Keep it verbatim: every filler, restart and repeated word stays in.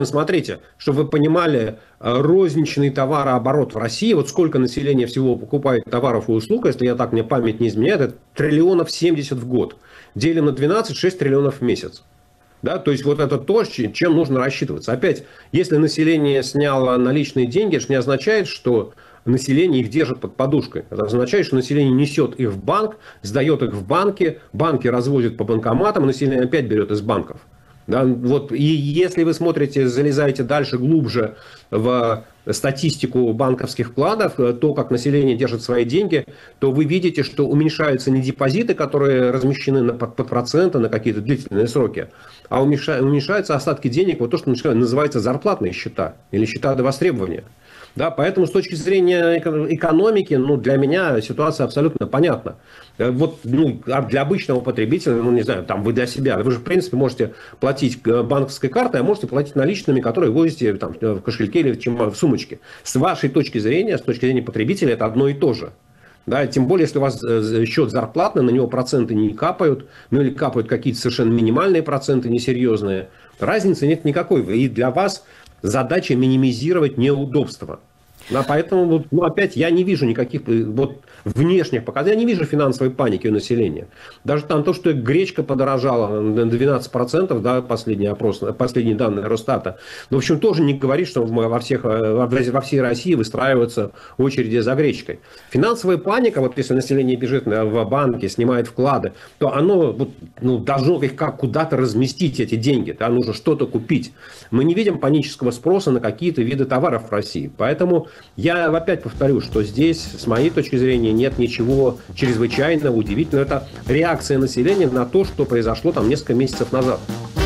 Смотрите, чтобы вы понимали, розничный товарооборот в России, вот сколько населения всего покупает товаров и услуг, если я так, мне память не изменяет, это триллионов семьдесят в год. Делим на двенадцать, шесть триллионов в месяц. Да, то есть вот это то, чем нужно рассчитываться. Опять, если население сняло наличные деньги, это не означает, что население их держит под подушкой. Это означает, что население несет их в банк, сдает их в банки, банки развозят по банкоматам, население опять берет из банков. Да, вот, и если вы смотрите, залезаете дальше, глубже в статистику банковских вкладов, то, как население держит свои деньги, то вы видите, что уменьшаются не депозиты, которые размещены на, под, под проценты на какие-то длительные сроки, а уменьшаются остатки денег, вот то, что называется зарплатные счета или счета до востребования. Да, поэтому с точки зрения экономики, ну, для меня ситуация абсолютно понятна. Вот, ну, для обычного потребителя, ну, не знаю, там вы для себя, вы же, в принципе, можете платить банковской картой, а можете платить наличными, которые возите там, в кошельке или в сумочке. С вашей точки зрения, с точки зрения потребителя, это одно и то же. Да, тем более, если у вас счет зарплатный, на него проценты не капают, ну или капают какие-то совершенно минимальные проценты, несерьезные. Разницы нет никакой. И для вас задача минимизировать неудобства. Да, поэтому, ну, опять, я не вижу никаких вот, внешних показателей, я не вижу финансовой паники у населения. Даже там то, что гречка подорожала на двенадцать процентов, да, последний опрос, последние данные Росстата, ну, в общем, тоже не говорит, что во, всех, во всей России выстраиваются очереди за гречкой. Финансовая паника, вот если население бежит в банки, снимает вклады, то оно вот, ну, должно их как куда-то разместить, эти деньги, да, нужно что-то купить. Мы не видим панического спроса на какие-то виды товаров в России, поэтому я опять повторю, что здесь, с моей точки зрения, нет ничего чрезвычайного, удивительного. Это реакция населения на то, что произошло там несколько месяцев назад.